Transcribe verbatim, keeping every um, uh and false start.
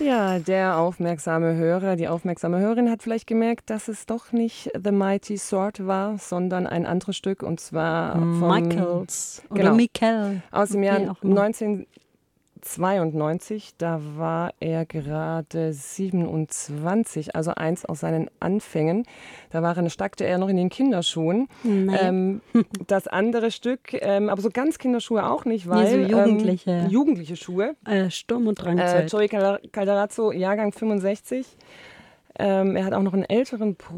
Ja, der aufmerksame Hörer, die aufmerksame Hörerin hat vielleicht gemerkt, dass es doch nicht The Mighty Sword war, sondern ein anderes Stück, und zwar vom, Michaels oder genau, Michael. aus dem wie Jahr auch immer. neunzehnhundertzweiundneunzig. Da war er gerade siebenundzwanzig, also eins aus seinen Anfängen. Da waren, steckte er noch in den Kinderschuhen. Naja. Ähm, das andere Stück, ähm, aber so ganz Kinderschuhe auch nicht, Nee, so weil jugendliche. Ähm, jugendliche Schuhe. Äh, Sturm- und Äh, Drangzeit. Joey Calder- Calderazzo, Jahrgang fünfundsechzig. Ähm, er hat auch noch einen älteren Bruder.